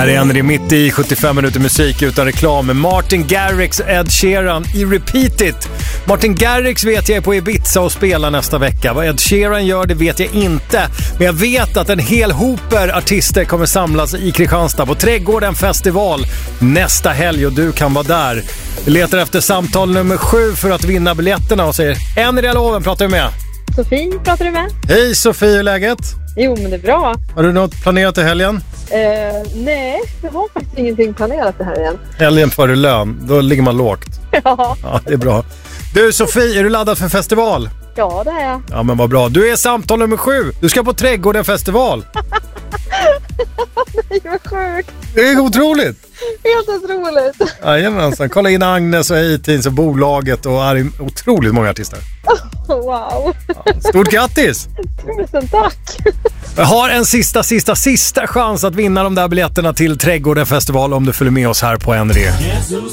Här är Henry mitt i 75 minuter musik utan reklam med Martin Garrix och Ed Sheeran i Repeat It. Martin Garrix vet jag är på Ibiza och spelar nästa vecka. Vad Ed Sheeran gör det vet jag inte. Men jag vet att en hel hoper artister kommer samlas i Kristianstad på Trädgården festival nästa helg och du kan vara där. Vi letar efter samtal nummer 7 för att vinna biljetterna och säger Henry Alloven pratar du med. Sofie pratar du med. Hej Sofie, hur är läget? Jo, men det är bra. Har du något planerat i helgen? Nej, jag har faktiskt ingenting planerat det här igen. Helgen före lön, då ligger man lågt. Ja. Ja, det är bra. Du Sofie, är du laddad för festival? Ja, det är jag. Ja, men vad bra. Du är samtal nummer 7. Du ska på Trädgården festival. Nej, vad sjukt. Det är otroligt. Helt otroligt. Jajamensan. Kolla in Agnes och A-Teens och bolaget och är otroligt många artister. Wow. Ja, stort grattis! Tusen tack. Jag har en sista chans att vinna de där biljetterna till Trädgården festival om du följer med oss här på Henry.